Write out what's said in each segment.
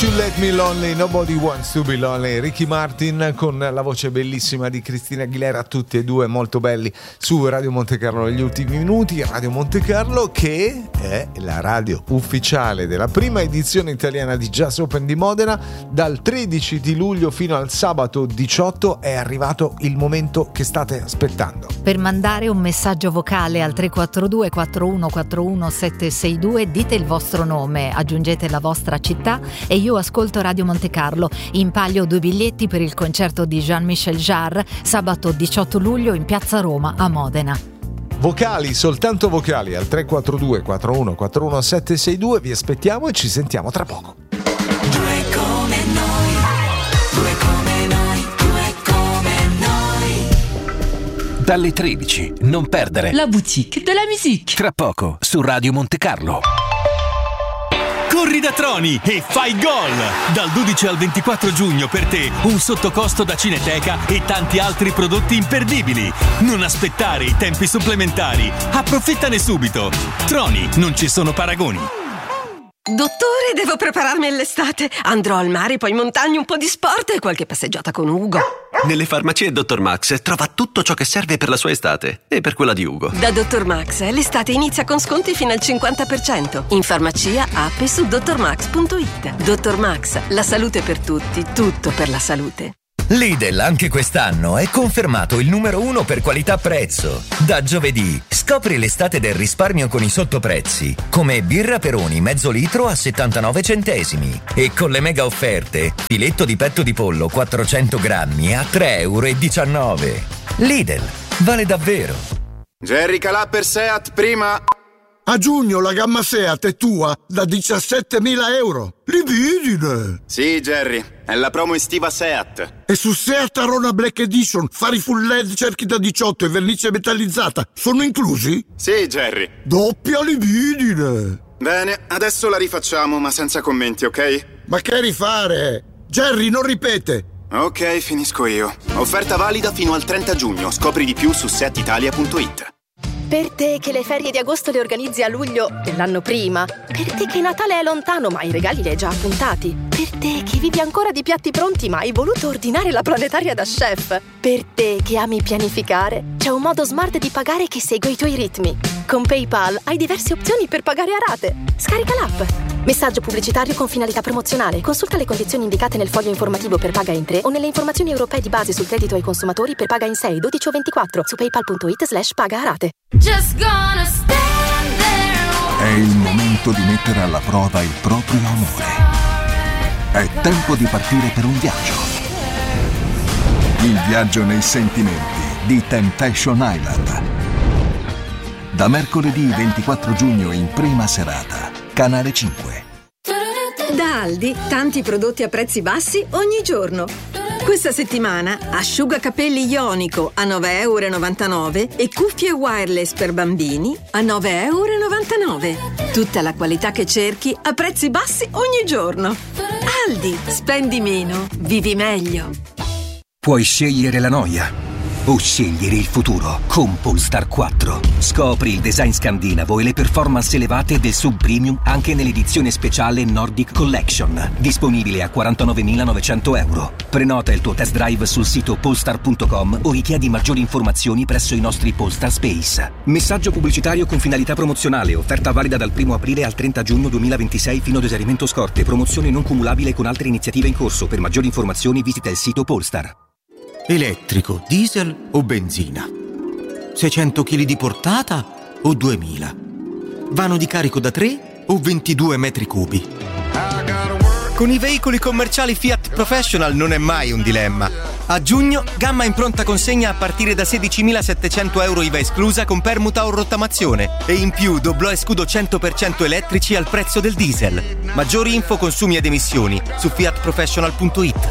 You Let Me Lonely, Nobody Wants to Be Lonely. Ricky Martin con la voce bellissima di Cristina Aguilera, tutti e due molto belli, su Radio Monte Carlo negli ultimi minuti. Radio Monte Carlo, che è la radio ufficiale della prima edizione italiana di Jazz Open di Modena. Dal 13 di luglio fino al sabato 18 è arrivato il momento che state aspettando. Per mandare un messaggio vocale al 342 4141 762 dite il vostro nome, aggiungete la vostra città e io ascolto Radio Monte Carlo. In palio 2 biglietti per il concerto di Jean-Michel Jarre sabato 18 luglio in Piazza Roma a Modena. Vocali, soltanto vocali al 342 4141 762. Vi aspettiamo e ci sentiamo tra poco. Due come noi, due come noi, due come noi. Dalle 13, non perdere La boutique de la musique. Tra poco su Radio Monte Carlo. Corri da Troni e fai gol! Dal 12 al 24 giugno per te un sottocosto da Cineteca e tanti altri prodotti imperdibili. Non aspettare i tempi supplementari. Approfittane subito. Troni, non ci sono paragoni. Dottore, devo prepararmi all'estate. Andrò al mare, poi in montagna, un po' di sport e qualche passeggiata con Ugo. Nelle farmacie Dr. Max trova tutto ciò che serve per la sua estate e per quella di Ugo. Da Dr. Max l'estate inizia con sconti fino al 50%. In farmacia, app e su drmax.it. Dr. Max, la salute per tutti, tutto per la salute. Lidl anche quest'anno è confermato il numero 1 per qualità-prezzo. Da giovedì scopri l'estate del risparmio con i sottoprezzi, come birra Peroni mezzo litro a 79 centesimi e con le mega offerte filetto di petto di pollo 400 grammi a 3,19 euro. Lidl, vale davvero. Jerry Calà per Seat prima. A giugno la gamma Seat è tua da 17.000 euro. Libidine! Sì, Jerry, è la promo estiva Seat. E su Seat Arona Black Edition, fari full LED, cerchi da 18 e vernice metallizzata sono inclusi? Sì, Jerry. Doppia libidine! Bene, adesso la rifacciamo, ma senza commenti, ok? Ma che rifare? Jerry, non ripete! Ok, finisco io. Offerta valida fino al 30 giugno. Scopri di più su setitalia.it. Per te che le ferie di agosto le organizzi a luglio dell'anno prima. Per te che Natale è lontano ma i regali li hai già appuntati. Per te che vivi ancora di piatti pronti ma hai voluto ordinare la planetaria da chef. Per te che ami pianificare, c'è un modo smart di pagare che segue i tuoi ritmi. Con PayPal hai diverse opzioni per pagare a rate. Scarica l'app. Messaggio pubblicitario con finalità promozionale. Consulta le condizioni indicate nel foglio informativo per paga in 3 o nelle informazioni europee di base sul credito ai consumatori per paga in 6, 12 o 24 su paypal.it/paga a rate. È il momento di mettere alla prova il proprio amore. È tempo di partire per un viaggio. Il viaggio nei sentimenti di Temptation Island. Da mercoledì 24 giugno in prima serata, Canale 5. Da Aldi, tanti prodotti a prezzi bassi ogni giorno. Questa settimana asciugacapelli ionico a 9,99 € e cuffie wireless per bambini a 9,99 €. Tutta la qualità che cerchi a prezzi bassi ogni giorno. Aldi, spendi meno, vivi meglio. Puoi scegliere la noia o scegliere il futuro con Polestar 4. Scopri il design scandinavo e le performance elevate del sub premium anche nell'edizione speciale Nordic Collection, disponibile a 49.900 €. Prenota il tuo test drive sul sito polestar.com o richiedi maggiori informazioni presso i nostri Polestar Space. Messaggio pubblicitario con finalità promozionale, offerta valida dal 1 aprile al 30 giugno 2026 fino ad esaurimento scorte, promozione non cumulabile con altre iniziative in corso. Per maggiori informazioni visita il sito Polestar. Elettrico, diesel o benzina? 600 kg di portata o 2000? Vano di carico da 3 o 22 metri cubi? Con i veicoli commerciali Fiat Professional non è mai un dilemma. A giugno, gamma in pronta consegna a partire da 16.700 € IVA esclusa con permuta o rottamazione. E in più doblò e scudo 100% elettrici al prezzo del diesel. Maggiori info, consumi ed emissioni su fiatprofessional.it.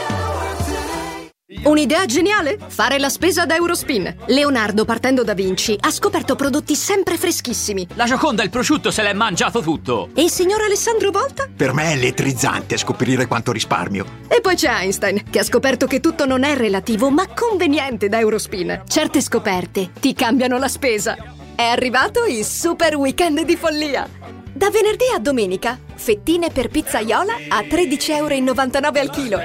Un'idea geniale? Fare la spesa da Eurospin. Leonardo, partendo da Vinci, ha scoperto prodotti sempre freschissimi. La Gioconda il prosciutto se l'è mangiato tutto. E il signor Alessandro Volta? Per me è elettrizzante scoprire quanto risparmio. E poi c'è Einstein, che ha scoperto che tutto non è relativo, ma conveniente da Eurospin. Certe scoperte ti cambiano la spesa. È arrivato il super weekend di follia. Da venerdì a domenica, fettine per pizzaiola a 13,99 € al chilo.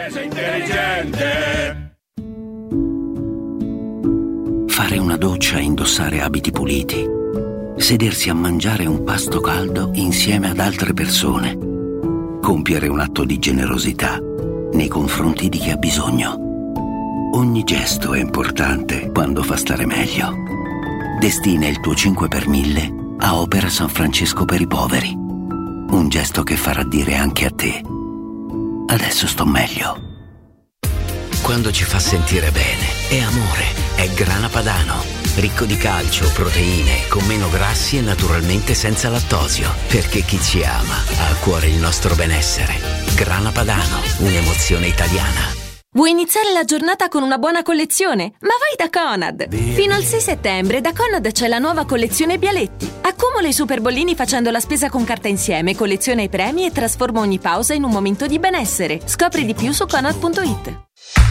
Fare una doccia e indossare abiti puliti. Sedersi a mangiare un pasto caldo insieme ad altre persone. Compiere un atto di generosità nei confronti di chi ha bisogno. Ogni gesto è importante quando fa stare meglio. Destina il tuo 5 per 1000 a Opera San Francesco per i poveri. Un gesto che farà dire anche a te: adesso sto meglio. Quando ci fa sentire bene, è amore, è Grana Padano. Ricco di calcio, proteine, con meno grassi e naturalmente senza lattosio. Perché chi ci ama ha a cuore il nostro benessere. Grana Padano, un'emozione italiana. Vuoi iniziare la giornata con una buona collezione? Ma vai da Conad! Fino al 6 settembre da Conad c'è la nuova collezione Bialetti. Accumula i super bollini facendo la spesa con carta insieme, colleziona i premi e trasforma ogni pausa in un momento di benessere. Scopri di più su Conad.it.